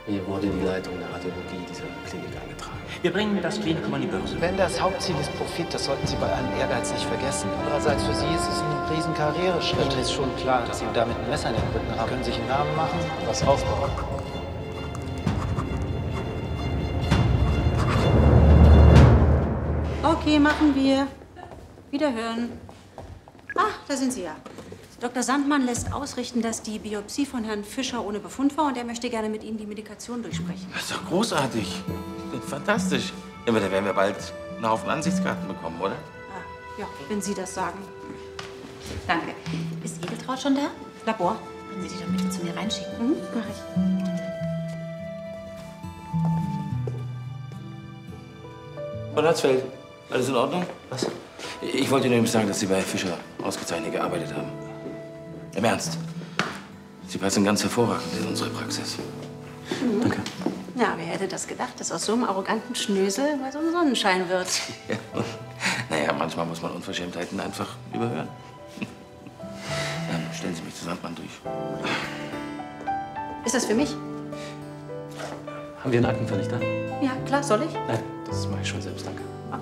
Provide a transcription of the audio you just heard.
Mir wurde die Leitung der Radiologie dieser Klinik angetragen. Wir bringen das Klinikum an die Börse. Wenn das Hauptziel ist Profit, das sollten Sie bei allem Ehrgeiz nicht vergessen. Andererseits für Sie ist es ein riesen Karriereschritt. Ihnen ist schon klar, dass Sie damit ein Messer in den Rücken haben. Können sich einen Namen machen, was aufbauen. Okay, machen wir. Wiederhören. Ach, da sind Sie ja. Dr. Sandmann lässt ausrichten, dass die Biopsie von Herrn Fischer ohne Befund war und er möchte gerne mit Ihnen die Medikation durchsprechen. Das ist doch großartig. Fantastisch. Ja, aber da werden wir bald einen Haufen Ansichtskarten bekommen, oder? Ah, ja, wenn Sie das sagen. Danke. Ist Edeltraud schon da? Labor. Können Sie die doch bitte zu mir reinschicken? Mach ich. Frau Natzfeld, alles in Ordnung? Was? Ich wollte Ihnen sagen, dass Sie bei Fischer ausgezeichnet gearbeitet haben. Im Ernst. Sie passen ganz hervorragend in unsere Praxis. Danke. Ja, wer hätte das gedacht, dass aus so einem arroganten Schnösel mal so ein Sonnenschein wird? Ja. Naja, manchmal muss man Unverschämtheiten einfach überhören. Stellen Sie mich zu Sandmann durch. Ist das für mich? Haben wir einen Aktenvernichter? Ja, klar, soll ich? Nein, das mache ich schon selbst, danke. Okay.